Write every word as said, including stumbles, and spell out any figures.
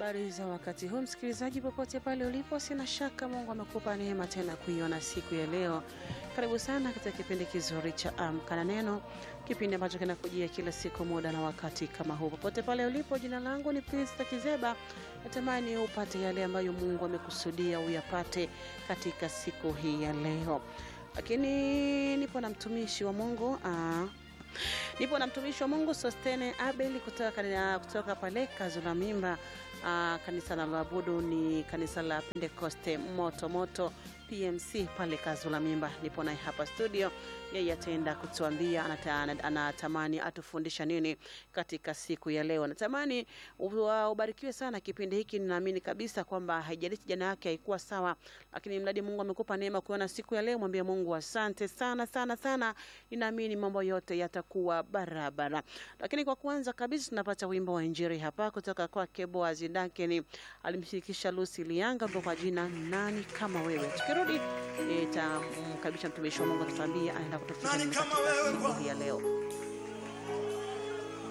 Habari za wakati huu msikilizaji, popote pale ulipo, sina shaka Mungu amekupa neema tena kuiona siku ya leo. Karibu sana katika kipindi kizuri cha Amka na Neno, kipindi ambacho kinakujia kila siku muda na wakati kama huu. Popote pale ulipo, jina langu ni Prince Kizeba. Natamani upate yale ambayo Mungu amekusudia uyapate katika siku hii ya leo. Lakini nipo na mtumishi wa Mungu, ah Nipo na mtumishi wa Mungu Sostene Abel kutoka kutoka pale Kazulamimba. Uh, kanisa la Mabudu ni kanisa la Pentecoste Moto Moto P M C pale Kazulamimba. Nipo naye hapa studio. Yeye ataenda kutuambia anatamani atufundisha nini katika siku ya leo. Natamani ubarikiwe sana kipindi hiki. Ninaamini kabisa kwamba haijalishi jana yake haikuwa sawa, lakini mradi Mungu amekupa neema kuona siku ya leo, mwambie Mungu asante sana sana sana. Ninaamini mambo yote yatakuwa barabara. Lakini kwa kwanza kabisa tunapata wimbo wa injili hapa kutoka kwa Boaz Dakeni, alimshirikisha Lucy Lianga kwa jina Nani Kama Wewe. Tukirudi nitamkaribisha mtumishi wa Mungu atatuambia anaenda kutufikisha nini katika siku ya leo.